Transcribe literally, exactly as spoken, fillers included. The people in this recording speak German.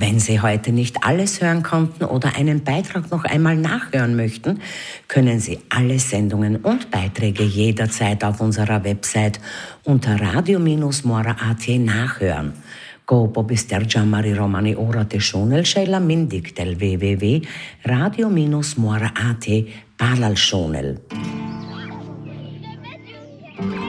Wenn Sie heute nicht alles hören konnten oder einen Beitrag noch einmal nachhören möchten, können Sie alle Sendungen und Beiträge jederzeit auf unserer Website unter radio dash mora punkt a t nachhören. Ko pobistergia mari romani orate šunel šejla mindik tel w w w punkt radio dash mora punkt a t palal šunel.